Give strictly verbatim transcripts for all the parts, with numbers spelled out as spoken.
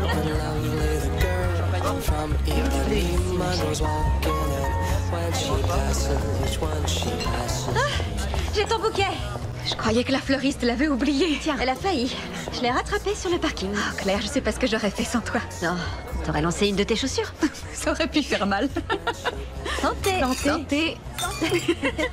J'ai ton bouquet. Je croyais que la fleuriste l'avait oublié. Tiens, elle a failli. Je l'ai rattrapée sur le parking. Oh, Claire, je sais pas ce que j'aurais fait sans toi. Non, t'aurais lancé une de tes chaussures. Ça aurait pu faire mal. Santé. Santé. Santé.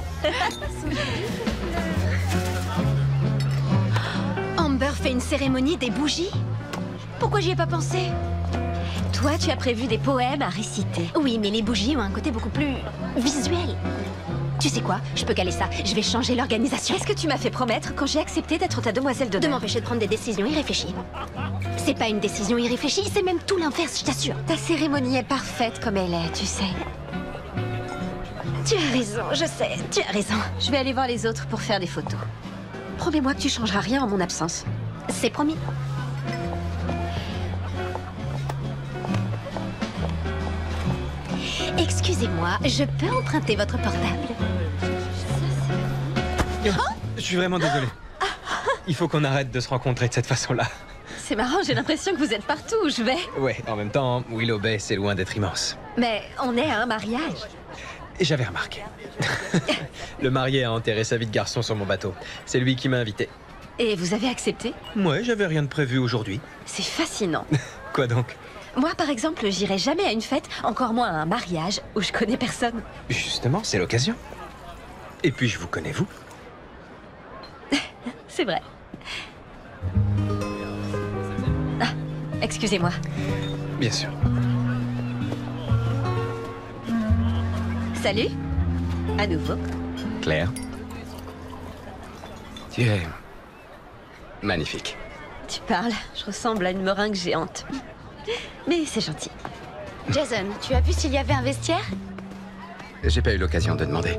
Amber fait une cérémonie des bougies? Pourquoi j'y ai pas pensé? Toi, tu as prévu des poèmes à réciter. Oui, mais les bougies ont un côté beaucoup plus visuel. Tu sais quoi? Je peux caler ça. Je vais changer l'organisation. Qu'est-ce que tu m'as fait promettre quand j'ai accepté d'être ta demoiselle d'honneur? De m'empêcher de prendre des décisions irréfléchies. C'est pas une décision irréfléchie, c'est même tout l'inverse, je t'assure. Ta cérémonie est parfaite comme elle est, tu sais. Tu as raison, je sais, tu as raison. Je vais aller voir les autres pour faire des photos. Promets-moi que tu changeras rien en mon absence. C'est promis. Excusez-moi, je peux emprunter votre portable? Oh, je suis vraiment désolé. Il faut qu'on arrête de se rencontrer de cette façon-là. C'est marrant, j'ai l'impression que vous êtes partout où je vais. Ouais, en même temps, Willow Bay, c'est loin d'être immense. Mais on est à un mariage. Et j'avais remarqué. Le marié a enterré sa vie de garçon sur mon bateau. C'est lui qui m'a invité. Et vous avez accepté? Ouais, j'avais rien de prévu aujourd'hui. C'est fascinant. Quoi donc? Moi, par exemple, j'irai jamais à une fête, encore moins à un mariage, où je connais personne. Justement, c'est l'occasion. Et puis, je vous connais, vous. C'est vrai. Ah, excusez-moi. Bien sûr. Salut. À nouveau. Claire. Tu es... magnifique. Tu parles, je ressemble à une meringue géante. Mais c'est gentil. Jason, tu as vu s'il y avait un vestiaire? J'ai pas eu l'occasion de demander.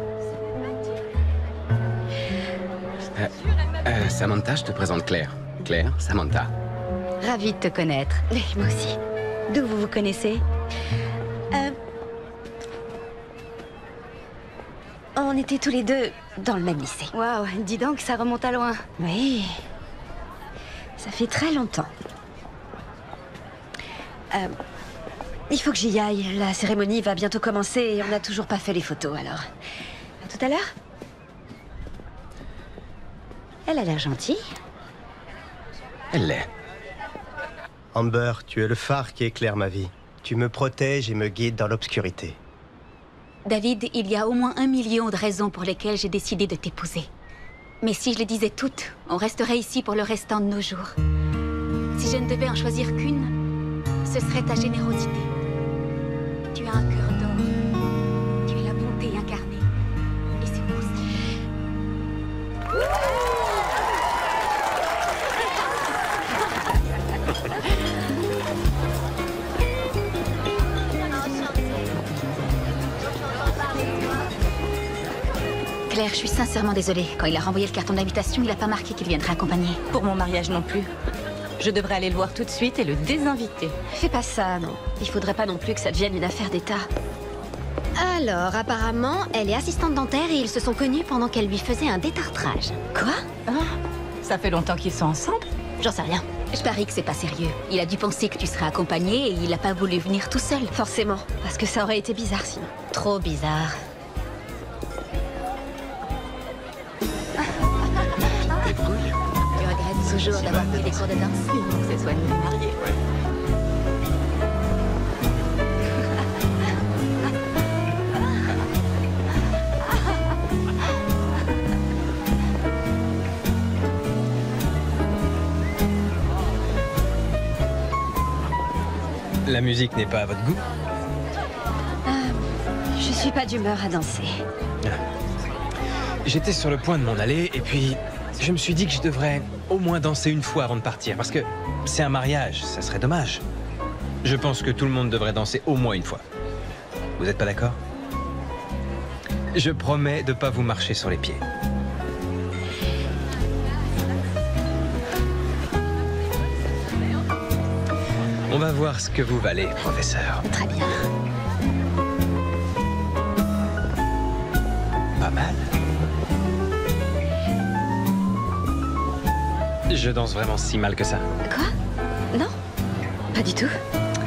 Euh, euh, Samantha, je te présente Claire. Claire, Samantha. Ravie de te connaître. Mais moi aussi. D'où vous vous connaissez? Euh... On était tous les deux dans le même lycée. Waouh, dis donc, ça remonte à loin. Oui. Ça fait très longtemps. Euh, il faut que j'y aille. La cérémonie va bientôt commencer et on n'a toujours pas fait les photos, alors... À tout à l'heure. Elle a l'air gentille. Elle l'est. Amber, tu es le phare qui éclaire ma vie. Tu me protèges et me guides dans l'obscurité. David, il y a au moins un million de raisons pour lesquelles j'ai décidé de t'épouser. Mais si je les disais toutes, on resterait ici pour le restant de nos jours. Si je ne devais en choisir qu'une, ce serait ta générosité. Tu as un cœur d'or. Tu es la bonté incarnée. Et c'est beau ça. Claire, je suis sincèrement désolée. Quand il a renvoyé le carton d'invitation, il n'a pas marqué qu'il viendrait accompagner. Pour mon mariage non plus. Je devrais aller le voir tout de suite et le désinviter. Fais pas ça, non. Il faudrait pas non plus que ça devienne une affaire d'État. Alors, apparemment, elle est assistante dentaire et ils se sont connus pendant qu'elle lui faisait un détartrage. Quoi? Ah, ça fait longtemps qu'ils sont ensemble? J'en sais rien. Je parie que c'est pas sérieux. Il a dû penser que tu serais accompagnée et il a pas voulu venir tout seul. Forcément, parce que ça aurait été bizarre sinon. Trop bizarre. Débrouille. Tu regrettes toujours d'avoir pris des cours de danse? Il faut que ce soit une mariée. La musique n'est pas à votre goût? Euh, je suis pas d'humeur à danser. J'étais sur le point de m'en aller et puis je me suis dit que je devrais au moins danser une fois avant de partir parce que c'est un mariage, ça serait dommage. Je pense que tout le monde devrait danser au moins une fois. Vous n'êtes pas d'accord? Je promets de pas vous marcher sur les pieds. On va voir ce que vous valez, professeur. Très bien. Pas mal. Je danse vraiment si mal que ça. Quoi? Non? Pas du tout.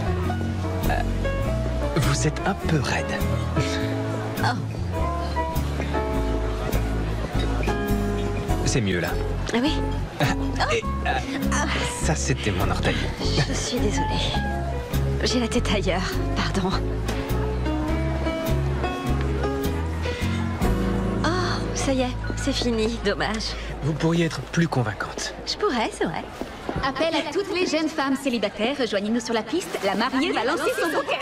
Vous êtes un peu raide. Oh. C'est mieux là. Ah oui? Et, euh, ça, c'était mon orteil. Je suis désolée. J'ai la tête ailleurs, pardon. Oh, ça y est, c'est fini, dommage. Vous pourriez être plus convaincante. Je pourrais, c'est vrai. Appel à toutes les jeunes femmes célibataires, rejoignez-nous sur la piste. La mariée va lancer son bouquet.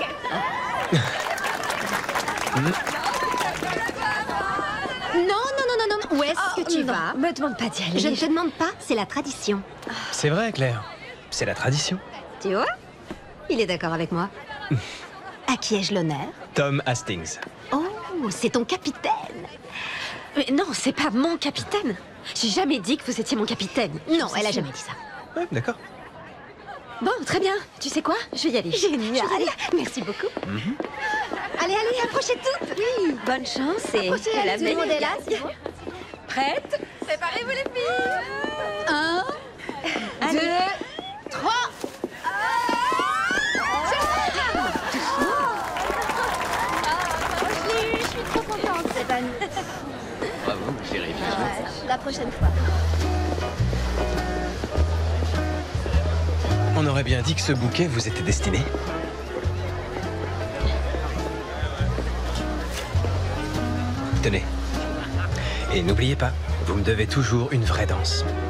Non, non, non, non, non. Où est-ce que tu non, vas? Me demande pas d'y aller. Je ne te demande pas, c'est la tradition. C'est vrai, Claire. C'est la tradition. Tu vois? Il est d'accord avec moi. À qui ai-je l'honneur? Tom Hastings. Oh, c'est ton capitaine. Mais non, c'est pas mon capitaine. J'ai jamais dit que vous étiez mon capitaine. Non, elle a jamais dit ça. Ouais, d'accord. Bon, très bien. Tu sais quoi? Je vais y aller. Génial. Merci beaucoup. Mm-hmm. Allez, allez, approchez toutes. Oui, bonne chance et à la veille. Prête? Préparez-vous les filles. Un, Allez. deux, trois. Je suis trop contente, Stéphane. Bravo, chérie. La prochaine fois. On aurait bien dit que ce bouquet vous était destiné. Tenez. Et n'oubliez pas, vous me devez toujours une vraie danse.